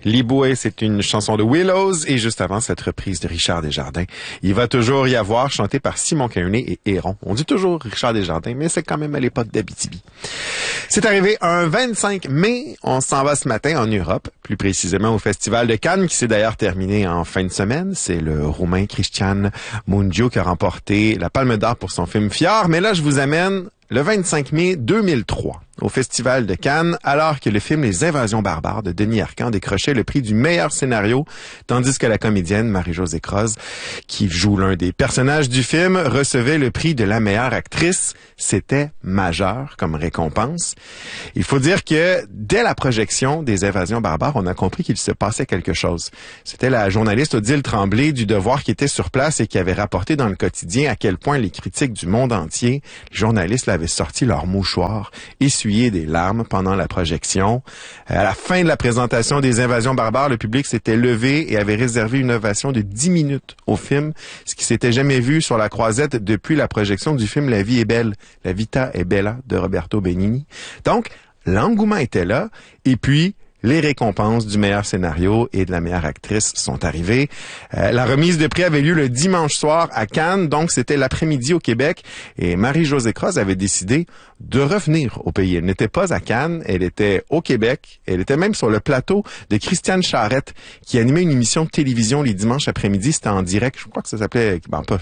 Liboué, c'est une chanson de Willows et juste avant cette reprise de Richard Desjardins. Il va toujours y avoir, chanté par Simon Kearney et Héron. On dit toujours Richard Desjardins, mais c'est quand même à l'époque d'Abitibi. C'est arrivé un 25 mai. On s'en va ce matin en Europe, plus précisément au Festival de Cannes, qui s'est d'ailleurs terminé en fin de semaine. C'est le Roumain Cristian Mungiu qui a remporté la Palme d'Or pour son film Fior. Mais là, je vous amène le 25 mai 2003, au Festival de Cannes, alors que le film Les Invasions barbares de Denis Arcand décrochait le prix du meilleur scénario, tandis que la comédienne Marie-Josée Croze, qui joue l'un des personnages du film, recevait le prix de la meilleure actrice. C'était majeur comme récompense. Il faut dire que dès la projection des Invasions barbares, on a compris qu'il se passait quelque chose. C'était la journaliste Odile Tremblay du Devoir qui était sur place et qui avait rapporté dans le quotidien à quel point les critiques du monde entier, les journalistes avaient sorti leur mouchoir, essuyé des larmes pendant la projection. À la fin de la présentation des Invasions barbares, le public s'était levé et avait réservé une ovation de 10 minutes au film, ce qui s'était jamais vu sur la Croisette depuis la projection du film La vie est belle, La vita è bella de Roberto Benigni. Donc, l'engouement était là, et puis les récompenses du meilleur scénario et de la meilleure actrice sont arrivées. La remise de prix avait lieu le dimanche soir à Cannes, donc c'était l'après-midi au Québec. Et Marie-Josée Croze avait décidé de revenir au pays. Elle n'était pas à Cannes, elle était au Québec. Elle était même sur le plateau de Christiane Charette, qui animait une émission de télévision les dimanches après-midi. C'était en direct. Je crois que ça s'appelait...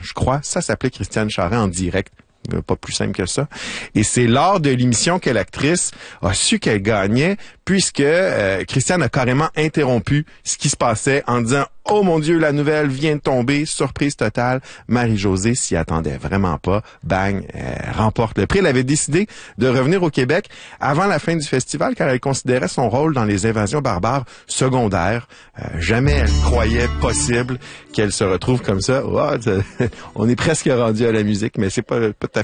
ça s'appelait Christiane Charette en direct. Pas plus simple que ça. Et c'est lors de l'émission que l'actrice a su qu'elle gagnait, puisque Christiane a carrément interrompu ce qui se passait en disant « Oh mon Dieu, la nouvelle vient de tomber, surprise totale. » Marie-Josée s'y attendait vraiment pas. Bang, elle remporte le prix. Elle avait décidé de revenir au Québec avant la fin du festival, car elle considérait son rôle dans les Invasions barbares secondaire. Jamais elle croyait possible qu'elle se retrouve comme ça. Oh, on est presque rendu à la musique, mais c'est pas tout à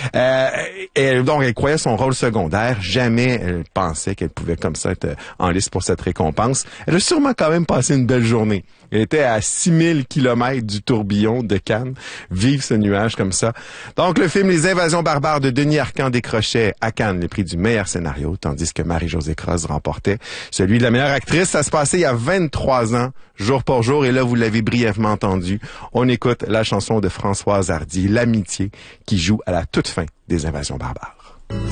fait. Donc, elle croyait son rôle secondaire. Jamais elle pensait qu'elle pouvait comme ça être en liste pour cette récompense. Elle a sûrement quand même passé une belle journée. Elle était à 6000 kilomètres du tourbillon de Cannes. Vive ce nuage comme ça. Donc, le film Les Invasions barbares de Denis Arcand décrochait à Cannes le prix du meilleur scénario, tandis que Marie-Josée Croze remportait celui de la meilleure actrice. Ça se passait il y a 23 ans, jour pour jour. Et là, vous l'avez brièvement entendu. On écoute la chanson de Françoise Hardy, L'amitié, qui joue à la toute fin des Invasions barbares.